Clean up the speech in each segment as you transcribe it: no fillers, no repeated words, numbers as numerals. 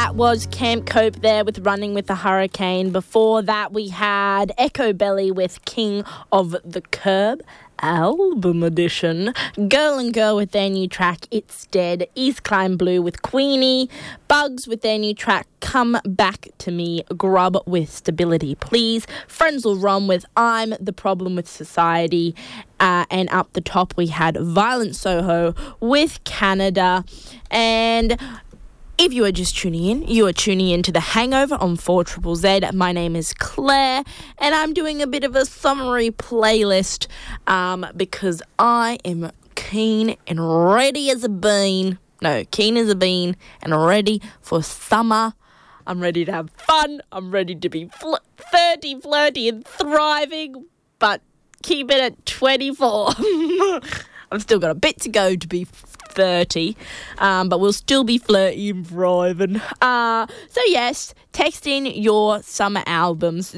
That was Camp Cope there with Running with the Hurricane. Before that, we had Echo Belly with King of the Curb. Album edition. Girl and Girl with their new track It's Dead. East Climb Blue with Queenie. Bugs with their new track Come Back to Me. Grub with Stability Please. Frenzal Rom with I'm the Problem with Society. And up the top we had Violent Soho with Canada. And if you are just tuning in, you are tuning in to The Hangover on 4ZZZ. My name is Claire, and I'm doing a bit of a summary playlist because I am keen and ready as a bean. No, keen as a bean and ready for summer. I'm ready to have fun. I'm ready to be flirty and thriving, but keep it at 24. I've still got a bit to go to be 30, but we'll still be flirty and thriving. So yes, text in your summer albums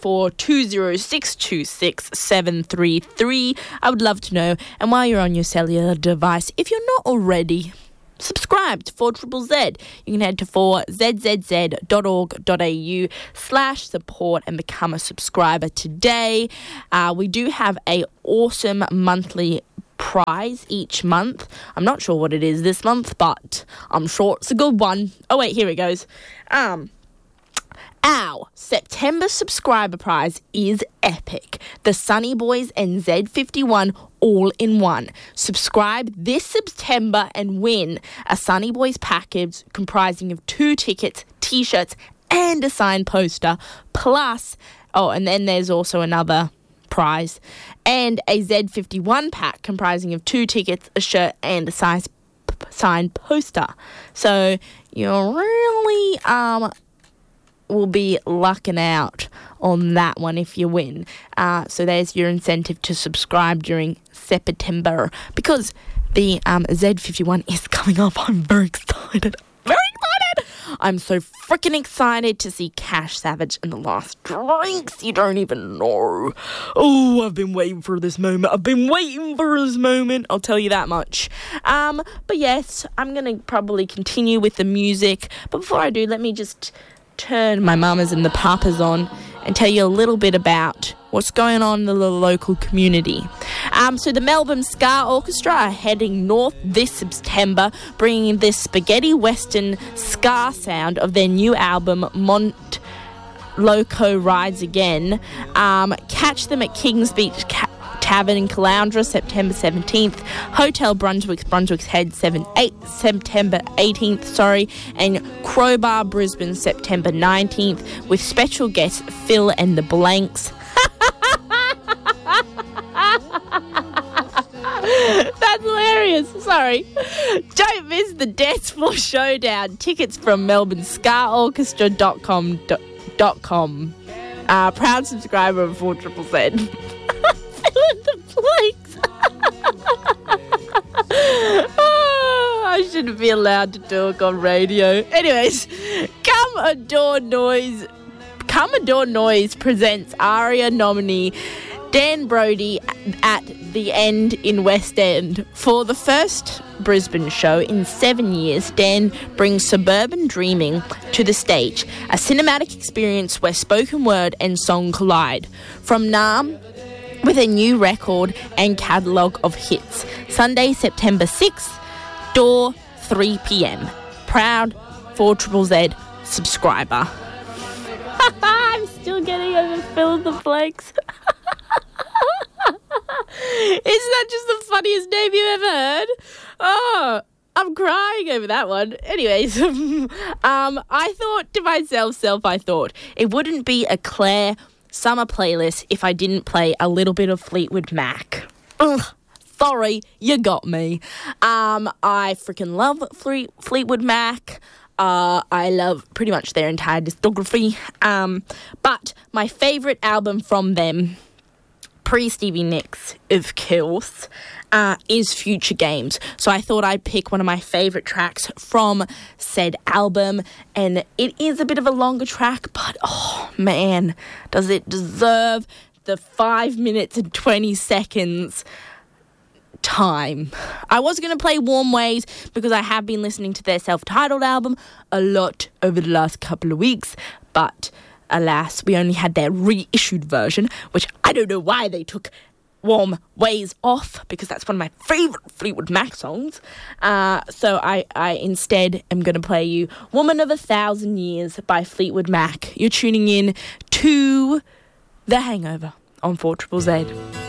0420626733. I would love to know. And while you're on your cellular device, if you're not already subscribed to 4ZZZ, you can head to 4zzz.org.au/support and become a subscriber today. We do have a awesome monthly prize each month. I'm not sure what it is this month, but I'm sure it's a good one. Oh wait, here it goes. Our September subscriber prize is epic. The Sunny Boys and Z51 all in one. Subscribe this September and win a Sunny Boys package comprising of 2 tickets, t-shirts, and a signed poster. Plus, and then there's also another prize and a Z51 pack comprising of 2 tickets, a shirt, and a signed poster. So you really will be lucking out on that one if you win. So there's your incentive to subscribe during September because the Z51 is coming up. I'm very excited. I'm so freaking excited to see Cash Savage in The Last Drinks. You don't even know. Oh, I've been waiting for this moment. I'll tell you that much. But yes, I'm going to probably continue with the music. But before I do, let me just turn my mamas and the papas on and tell you a little bit about what's going on in the local community. So the Melbourne Ska Orchestra are heading north this September, bringing this spaghetti western ska sound of their new album, Mont Loco Rides Again. Catch them at Kings Beach Tavern in Caloundra, September 17th. Hotel Brunswick's Head, September 18th, and Crowbar Brisbane, September 19th, with special guests Phil and the Blanks. That's hilarious. Sorry. Don't miss the Dance Floor Showdown. Tickets from melbourneskaorchestra.com. Proud subscriber of 4ZZZ. The Blanks. I shouldn't be allowed to talk on radio. Anyways, Come Adore Noise presents ARIA nominee Dan Brody at the End in West End. For the first Brisbane show in 7 years, Dan brings suburban dreaming to the stage, a cinematic experience where spoken word and song collide. From Nam with a new record and catalogue of hits. Sunday, September 6th, door 3 p.m. Proud 4ZZZ subscriber. I'm still getting over Phil the Blanks. Isn't that just the funniest name you ever heard? Oh, I'm crying over that one. Anyways, I thought to myself, it wouldn't be a Claire summer playlist if I didn't play a little bit of Fleetwood Mac. Ugh, sorry, you got me. I freaking love Fleetwood Mac. I love pretty much their entire discography. But my favourite album from them, pre-Stevie Nicks, of course, is Future Games. So I thought I'd pick one of my favourite tracks from said album. And it is a bit of a longer track, but oh man, does it deserve the 5 minutes and 20 seconds time. I was going to play Warm Ways because I have been listening to their self-titled album a lot over the last couple of weeks, but alas, we only had their reissued version, which I don't know why they took Warm Ways off, because that's one of my favourite Fleetwood Mac songs. So I instead am going to play you Woman of 1,000 Years by Fleetwood Mac. You're tuning in to The Hangover on 4ZZZ.